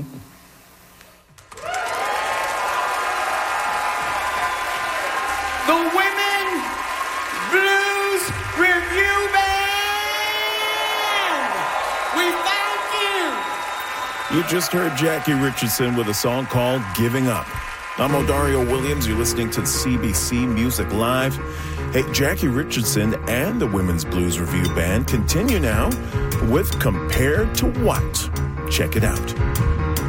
The Women Blues Review Band! We thank you! You just heard Jackie Richardson with a song called Giving Up. I'm Odario Williams. You're listening to CBC Music Live. Hey, Jackie Richardson and the Women's Blues Review Band continue now with Compared to What? Check it out.